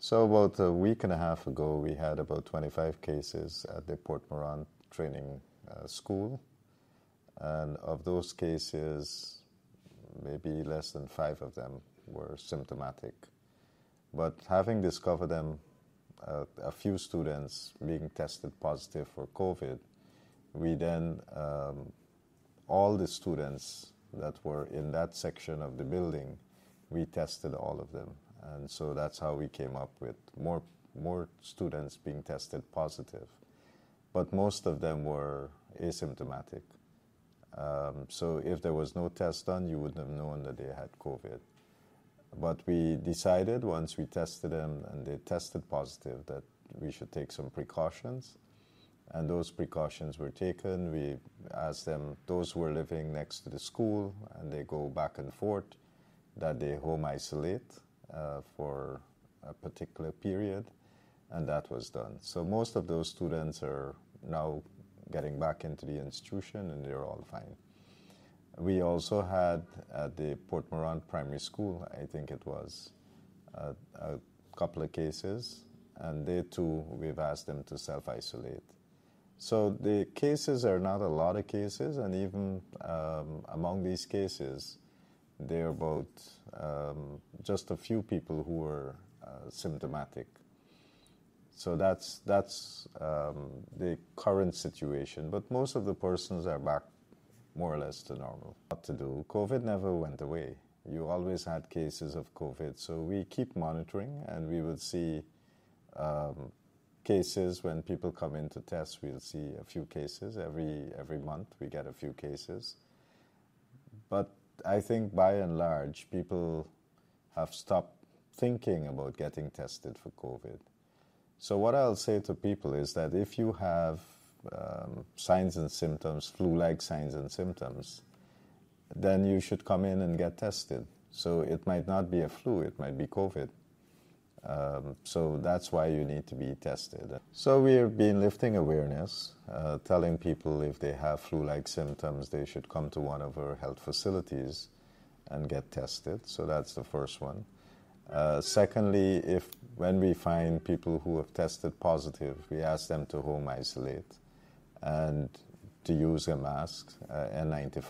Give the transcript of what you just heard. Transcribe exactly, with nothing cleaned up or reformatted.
So about a week and a half ago, we had about twenty-five cases at the Port Morant Training uh, School. And of those cases, maybe less than five of them were symptomatic. But having discovered them, uh, a few students being tested positive for COVID, we then, um, all the students that were in that section of the building, we tested all of them. And so that's how we came up with more more students being tested positive. But most of them were asymptomatic. Um, so if there was no test done, you wouldn't have known that they had COVID. But we decided once we tested them and they tested positive that we should take some precautions. And those precautions were taken. We asked them, those who were living next to the school and they go back and forth, that they home isolate uh, for a particular period, and that was done. So most of those students are now getting back into the institution and they're all fine. We also had at the Port Morant Primary School, I think it was, a, a couple of cases, and they too, we've asked them to self-isolate. So the cases are not a lot of cases, and even um, among these cases, there are about um, just a few people who were uh, symptomatic. So that's that's um, the current situation. But most of the persons are back more or less to normal. What to do? COVID never went away. You always had cases of COVID. So we keep monitoring, and we will see um, cases when people come in to test. We'll see a few cases. Every, every month we get a few cases. But I think by and large, people have stopped thinking about getting tested for COVID. So what I'll say to people is that if you have um, signs and symptoms, flu-like signs and symptoms, then you should come in and get tested. So it might not be a flu, it might be COVID. Um, so that's why you need to be tested. So we've been lifting awareness, uh, telling people if they have flu-like symptoms, they should come to one of our health facilities and get tested. So that's the first one. Uh, secondly, if when we find people who have tested positive, we ask them to home isolate and to use a mask, uh, N ninety-five.